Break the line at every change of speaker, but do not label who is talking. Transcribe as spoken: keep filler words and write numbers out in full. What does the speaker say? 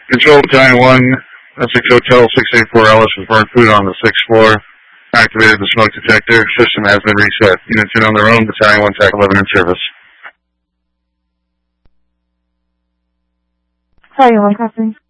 Control Battalion one, six Hotel six eight four Ellis has burned food on the sixth floor. Activated the smoke detector. System has been reset. Units in on their own. Battalion one, T A C eleven in service.
Sorry, one copy.